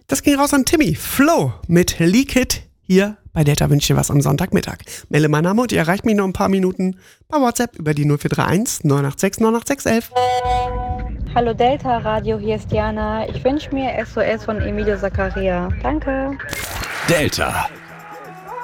Das ging raus an Timmy. Flo mit Leak It hier bei Delta wünsche dir was am Sonntagmittag. Melde mein Name und ihr erreicht mich noch ein paar Minuten bei WhatsApp über die 0431 986 98611. Hallo Delta Radio, hier ist Jana. Ich wünsche mir SOS von Emilio Zaccaria. Danke. Delta.